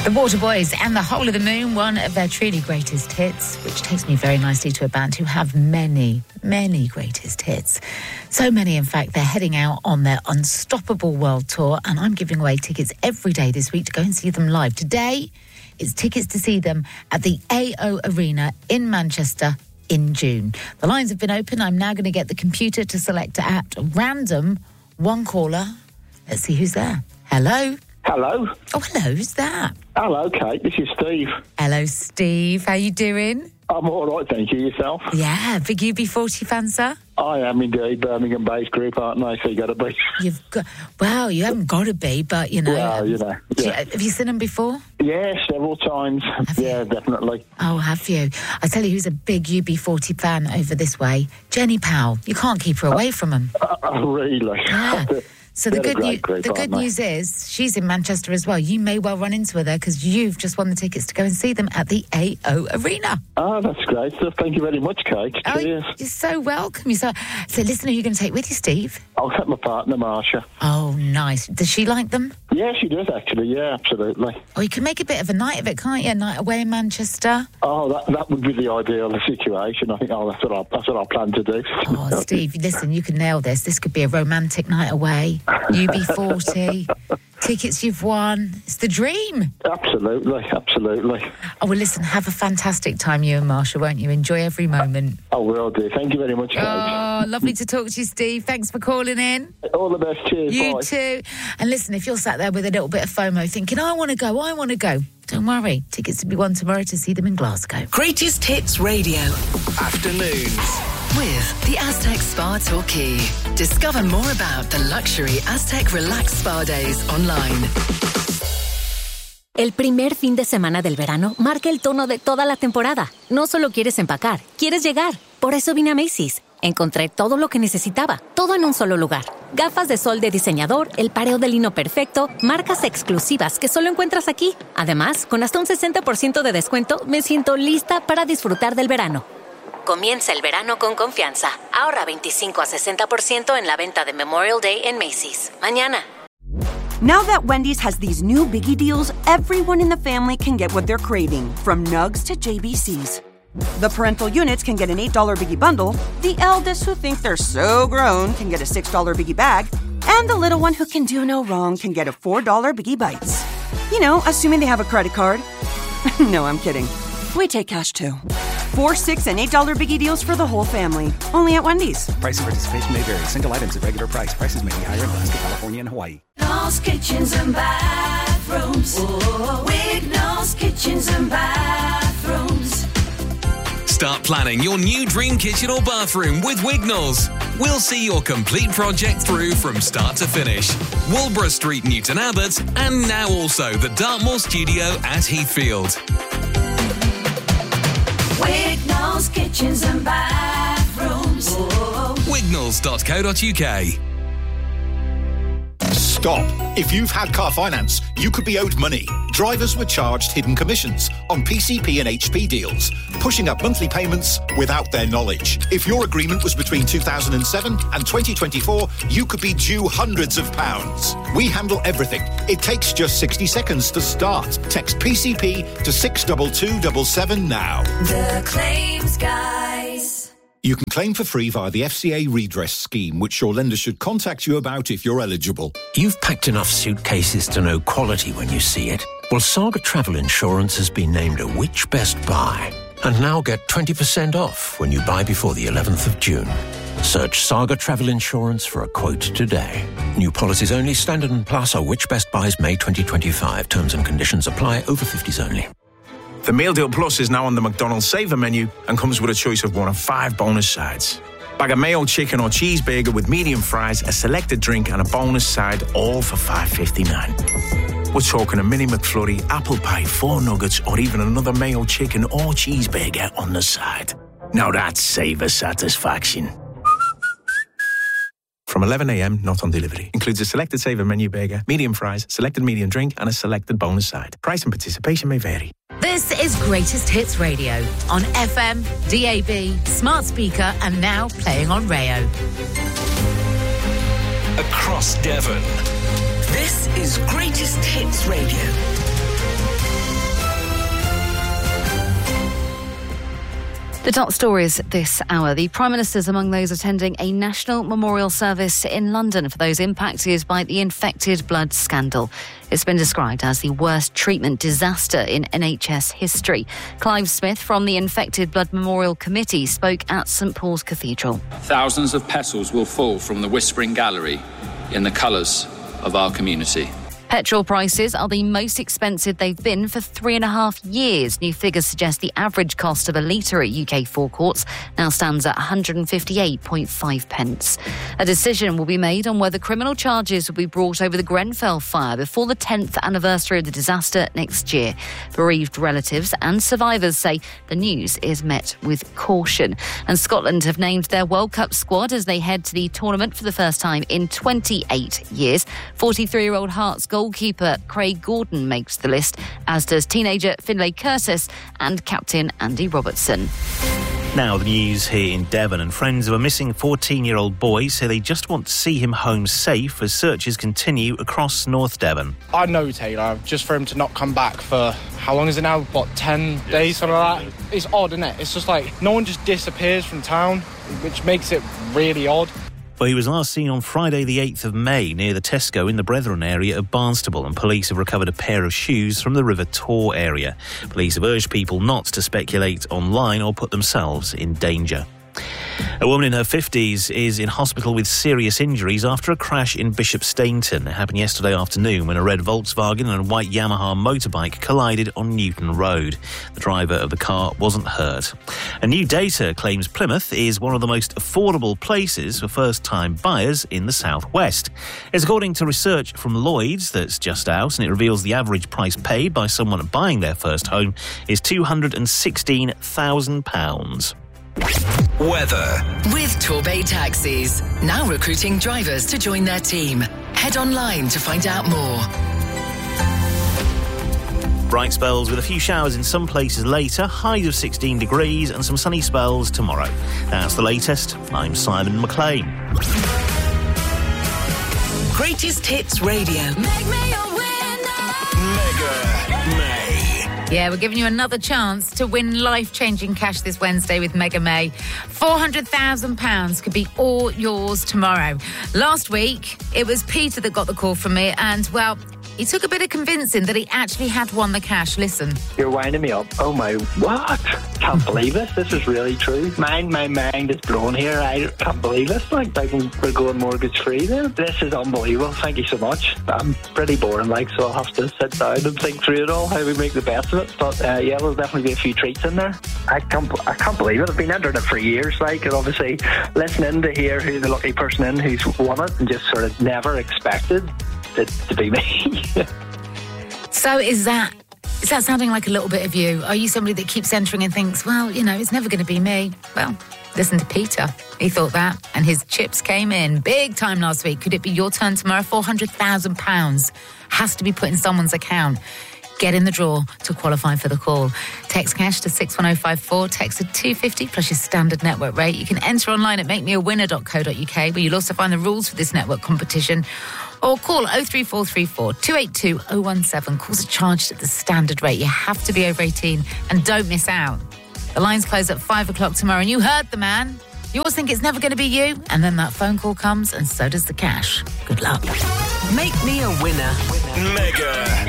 The Waterboys and The Whole of the Moon, one of their truly greatest hits, which takes me very nicely to a band who have many, many greatest hits. So many, in fact, they're heading out on their Unstoppable World Tour, and I'm giving away tickets every day this week to go and see them live. Today, it's tickets to see them at the AO Arena in Manchester in June. The lines have been open. I'm now going to get the computer to select at random one caller. Let's see who's there. Hello? Hello. Oh, hello. Who's that? Hello, Kate. This is Steve. Hello, Steve. How you doing? I'm all right, thank you. Yourself? Yeah, big UB40 fan, sir? I am indeed. Birmingham-based group, aren't I? So you got to be. You've got... Well, you haven't got to be, but, you know... Well, you know. Yeah. Have you seen them before? Yeah, several times. Yeah, definitely. Oh, have you? I tell you who's a big UB40 fan over this way. Jenny Powell. You can't keep her away from them. Oh, really? Yeah. So the good news is she's in Manchester as well. You may well run into her there because you've just won the tickets to go and see them at the AO Arena. Oh, that's great stuff. Thank you very much, Kate. Cheers. You're so welcome. So listen, who are you going to take with you, Steve? I'll take my partner, Marsha. Oh, nice. Does she like them? Yeah, she does, actually. Yeah, absolutely. Oh, you can make a bit of a night of it, can't you? A night away in Manchester. Oh, that would be the ideal situation. I think that's what I plan to do. Oh, Steve, listen, you can nail this. This could be a romantic night away. UB40, tickets you've won. It's the dream. Absolutely. Oh, well, listen, have a fantastic time, you and Marsha, won't you? Enjoy every moment. I will do. Thank you very much, Kate. Oh, lovely to talk to you, Steve. Thanks for calling in. All the best. Cheers. You Bye. too. And listen, if you're sat there with a little bit of FOMO thinking, I want to go, don't worry. Tickets to be won tomorrow to see them in Glasgow. Greatest Hits Radio. Afternoons. With the Aztec Spa Torquay. Discover more about the luxury Aztec Relax Spa Days online. El primer fin de semana del verano marca el tono de toda la temporada. No solo quieres empacar, quieres llegar. Por eso vine a Macy's. Encontré todo lo que necesitaba, todo en un solo lugar. Gafas de sol de diseñador, el pareo de lino perfecto, marcas exclusivas que solo encuentras aquí. Además, con hasta un 60% de descuento, me siento lista para disfrutar del verano. Comienza el verano con confianza. Ahorra 25 a 60% en la venta de Memorial Day en Macy's. Mañana. Now that Wendy's has these new biggie deals, everyone in the family can get what they're craving, from nugs to JBCs. The parental units can get an $8 biggie bundle, the eldest who think they're so grown can get a $6 biggie bag, and the little one who can do no wrong can get a $4 biggie bites. You know, assuming they have a credit card. No, I'm kidding. We take cash too. 4, $6, and $8 biggie deals for the whole family. Only at Wendy's. Price and participation may vary. Single items at regular price. Prices may be higher in Alaska, California, and Hawaii. Wignall's Kitchens and Bathrooms. Wignall's Kitchens and Bathrooms. Start planning your new dream kitchen or bathroom with Wignall's. We'll see your complete project through from start to finish. Walborough Street, Newton Abbot, and now also the Dartmoor studio at Heathfield. Wignall's Kitchens and Bathrooms. Wignalls.co.uk. Stop. If you've had car finance, you could be owed money. Drivers were charged hidden commissions on PCP and HP deals, pushing up monthly payments without their knowledge. If your agreement was between 2007 and 2024, you could be due hundreds of pounds. We handle everything. It takes just 60 seconds to start. Text PCP to 62277 now. The Claims Guys. You can claim for free via the FCA redress scheme, which your lender should contact you about if you're eligible. You've packed enough suitcases to know quality when you see it. Well, Saga Travel Insurance has been named a Which Best Buy. And now get 20% off when you buy before the 11th of June. Search Saga Travel Insurance for a quote today. New policies only. Standard and Plus are Which Best Buys May 2025. Terms and conditions apply. Over 50s only. The Meal Deal Plus is now on the McDonald's Saver menu and comes with a choice of one of 5 bonus sides. Bag of mayo, chicken or cheeseburger with medium fries, a selected drink and a bonus side, all for $5.59. We're talking a mini McFlurry, apple pie, 4 nuggets or even another mayo, chicken or cheeseburger on the side. Now that's Saver satisfaction. From 11 a.m, not on delivery. Includes a selected Saver menu burger, medium fries, selected medium drink and a selected bonus side. Price and participation may vary. This is Greatest Hits Radio on FM, DAB, smart speaker, and now playing on Rayo. Across Devon. This is Greatest Hits Radio. The top stories this hour. The Prime Minister's among those attending a national memorial service in London for those impacted by the infected blood scandal. It's been described as the worst treatment disaster in NHS history. Clive Smith from the Infected Blood Memorial Committee spoke at St Paul's Cathedral. Thousands of petals will fall from the Whispering Gallery in the colours of our community. Petrol prices are the most expensive they've been for 3.5 years. New figures suggest the average cost of a litre at UK forecourts now stands at 158.5 pence. A decision will be made on whether criminal charges will be brought over the Grenfell fire before the 10th anniversary of the disaster next year. Bereaved relatives and survivors say the news is met with caution. And Scotland have named their World Cup squad as they head to the tournament for the first time in 28 years. 43-year-old Hearts goalkeeper Craig Gordon makes the list, as does teenager Finlay Curtis and captain Andy Robertson. Now the news here in Devon, and friends of a missing 14-year-old boy say they just want to see him home safe as searches continue across North Devon. I know Taylor, just for him to not come back for, how long is it now? 10 days, something like that? It's odd, isn't it? It's just like, no one just disappears from town, which makes it really odd. Well, he was last seen on Friday the 8th of May near the Tesco in the Brethren area of Barnstaple, and police have recovered a pair of shoes from the River Tor area. Police have urged people not to speculate online or put themselves in danger. A woman in her 50s is in hospital with serious injuries after a crash in Bishop Stainton. It happened yesterday afternoon when a red Volkswagen and a white Yamaha motorbike collided on Newton Road. The driver of the car wasn't hurt. A new data claims Plymouth is one of the most affordable places for first-time buyers in the southwest. It's according to research from Lloyds that's just out, and it reveals the average price paid by someone buying their first home is £216,000. Weather. With Torbay Taxis. Now recruiting drivers to join their team. Head online to find out more. Bright spells with a few showers in some places later, highs of 16 degrees and some sunny spells tomorrow. That's the latest. I'm Simon McLean. Greatest Hits Radio. Make me a winner. Mega May. Yeah, we're giving you another chance to win life-changing cash this Wednesday with Mega May. £400,000 could be all yours tomorrow. Last week, it was Peter that got the call from me, and, well, he took a bit of convincing that he actually had won the cash. Listen. You're winding me up. Oh my, what? Can't believe it. This is really true. My mind is blown here. I can't believe this. Like we're going mortgage free then. This is unbelievable. Thank you so much. I'm pretty boring, so I'll have to sit down and think through it all, how we make the best of it. But yeah, there'll definitely be a few treats in there. I can't believe it. I've been entering it for years, and obviously listening to hear who the lucky person in who's won it, and just sort of never expected it to be me. So is that sounding like a little bit of you? Are you somebody that keeps entering and thinks, well, it's never going to be me? Well, listen to Peter. He thought that, and his chips came in big time last week. Could it be your turn tomorrow? £400,000 has to be put in someone's account. Get in the draw to qualify for the call. Text cash to 61054, text to 250 plus your standard network rate. You can enter online at makemeawinner.co.uk, where you'll also find the rules for this network competition. Or call 03434 282 017. Calls are charged at the standard rate. You have to be over 18 and don't miss out. The lines close at 5 o'clock tomorrow, and you heard the man. You always think it's never going to be you, and then that phone call comes, and so does the cash. Good luck. Make me a winner. Mega